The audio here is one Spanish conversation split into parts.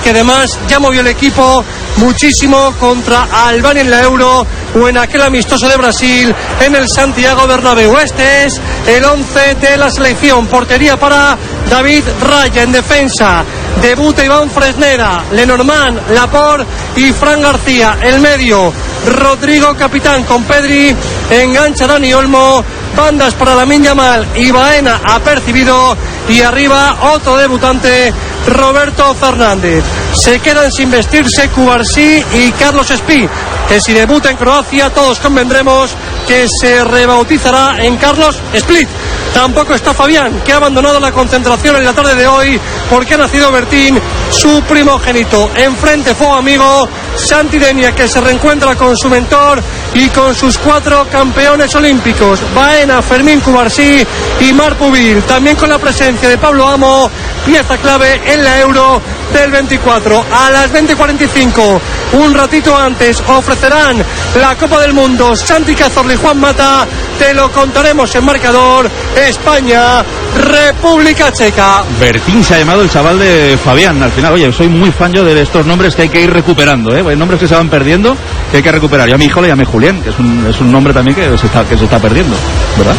que además ya movió el equipo muchísimo contra Albania en la Euro o en aquel amistoso de Brasil en el Santiago Bernabéu. Este es el 11 de la selección. Portería para David Raya. En defensa debuta Iván Fresneda, Lenormand, Laporte y Fran García. El medio Rodrigo capitán con Pedri, engancha Dani Olmo, bandas para Lamine Yamal y Baena apercibido, y arriba otro debutante, Roberto Fernández. Se quedan sin vestirse Cubarsí y Carlos Espí, que si debuta en Croacia todos convendremos que se rebautizará en Carlos Split. Tampoco está Fabián, que ha abandonado la concentración en la tarde de hoy porque ha nacido Bertín, su primogénito. Enfrente fuego amigo, Santi Denia, que se reencuentra con su mentor y con sus 4 campeones olímpicos, Baena, Fermín Cubarsí y Marc Pubil. También con la presencia de Pablo Amo, pieza clave en la Euro del 24. A las 20:45, un ratito antes, ofrecerán la Copa del Mundo Santi Cazorla y Juan Mata. Te lo contaremos en marcador. España, República Checa. Bertín se ha llamado el chaval de Fabián. Al final, oye, soy muy fan yo de estos nombres que hay que ir recuperando, Hay nombres que se van perdiendo, que hay que recuperar. Yo a mi hijo le llamé Julián, que es un nombre también que se está perdiendo, ¿verdad?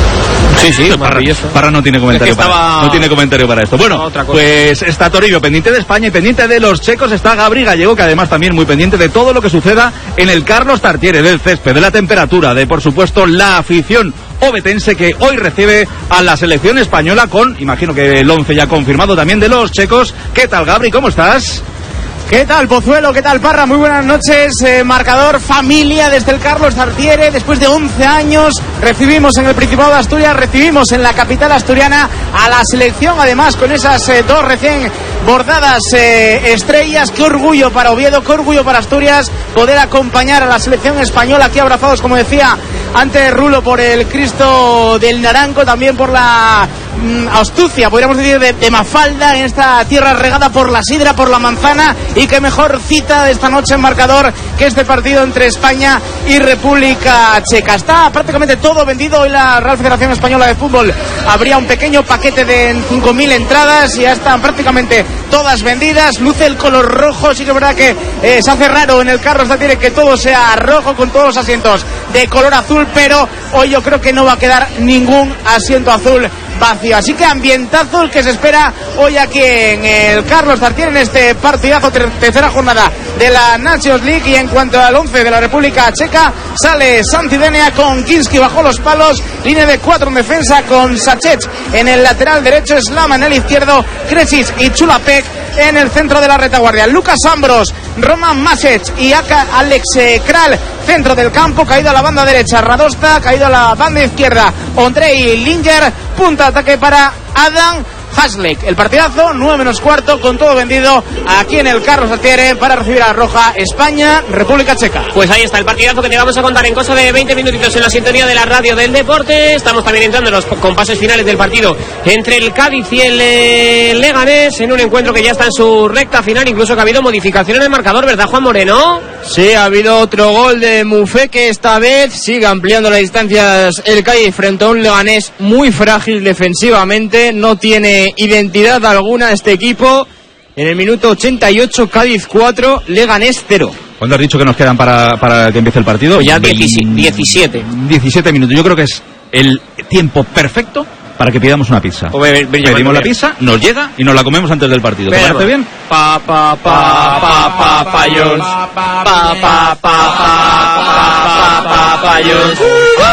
Sí, Parra no tiene comentario, no tiene comentario para esto. Bueno, pues está Toribio pendiente de España, y pendiente de los checos está Gabri Gallego, que además también muy pendiente de todo lo que suceda en el Carlos Tartiere, del césped, de la temperatura, de por supuesto la afición obetense, que hoy recibe a la selección española con, imagino que el 11 ya confirmado también de los checos. ¿Qué tal, Gabri? ¿Cómo estás? ¿Qué tal, Pozuelo? ¿Qué tal, Parra? Muy buenas noches. Marcador familia desde el Carlos Tartiere. Después de 11 años recibimos en el Principado de Asturias, recibimos en la capital asturiana a la selección, además con esas 2 recién bordadas estrellas. Qué orgullo para Oviedo, qué orgullo para Asturias poder acompañar a la selección española aquí abrazados, como decía antes Rulo, por el Cristo del Naranco, también por la astucia, podríamos decir, de Mafalda, en esta tierra regada por la sidra, por la manzana. Y qué mejor cita de esta noche en marcador que este partido entre España y República Checa. Está prácticamente todo vendido. Hoy la Real Federación Española de Fútbol habría un pequeño paquete de 5.000 entradas y ya están prácticamente todas vendidas. Luce el color rojo. Sí que es verdad que se hace raro en el Carlos Tartiere que todo sea rojo, con todos los asientos de color azul, pero hoy yo creo que no va a quedar ningún asiento azul vacío. Así que ambientazo el que se espera hoy aquí en el Carlos Tartiere, en este partidazo, tercera jornada de la Nations League. Y en cuanto al 11 de la República Checa, sale Santi Denia con Kinski bajo los palos, línea de 4 en defensa con Sachet en el lateral derecho, Slama en el izquierdo, Kresic y Chulapek en el centro de la retaguardia. Lucas Ambros, Roman Masic y Alex Kral, centro del campo. Caído a la banda derecha Radosta, caído a la banda izquierda Ondrej Linger, punta de ataque para Adam Haslek. El partidazo, 9:15, con todo vendido aquí en el Carlos Tartiere para recibir a la roja España, República Checa. Pues ahí está el partidazo que te vamos a contar en cosa de 20 minutitos en la sintonía de la radio del deporte. Estamos también entrando en los compases finales del partido entre el Cádiz y el Leganés, en un encuentro que ya está en su recta final, incluso que ha habido modificación en el marcador, ¿verdad, Juan Moreno? Sí, ha habido otro gol de Mufé, que esta vez sigue ampliando las distancias el Cádiz frente a un Leganés muy frágil defensivamente. No tiene identidad alguna este equipo. En el minuto 88, Cádiz 4, Leganés 0. ¿Cuándo has dicho que nos quedan para que empiece el partido? Pues ya 17 minutos. Yo creo que es el tiempo perfecto para que pidamos una pizza. Pedimos la pizza, nos llega y nos la comemos antes del partido. ¿Te parece bien? Papayons. Papayons.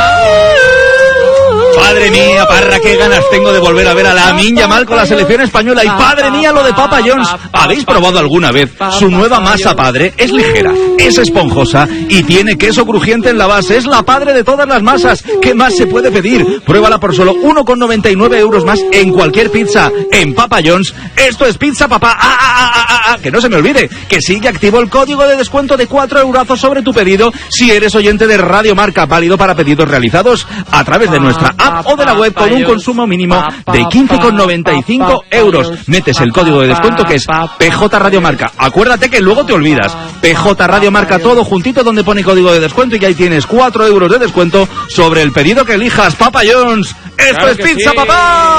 Padre mía, Parra, qué ganas tengo de volver a ver a Lamine Yamal con la selección española. Y padre mía, lo de Papa John's. ¿Habéis probado alguna vez su nueva masa padre? Es ligera, es esponjosa y tiene queso crujiente en la base. Es la padre de todas las masas. ¿Qué más se puede pedir? Pruébala por solo 1,99 euros más en cualquier pizza. En Papa John's, esto es Pizza Papá. Que no se me olvide que sigue activo el código de descuento de 4 eurazos sobre tu pedido si eres oyente de Radio Marca, válido para pedidos realizados a través de nuestra app o de la web con un consumo mínimo de 15,95 euros. Metes el código de descuento que es PJ Radio Marca. Acuérdate que luego te olvidas. PJ Radio Marca, todo juntito donde pone código de descuento, y ahí tienes 4 euros de descuento sobre el pedido que elijas. Papa John's, esto es Pizza Papá.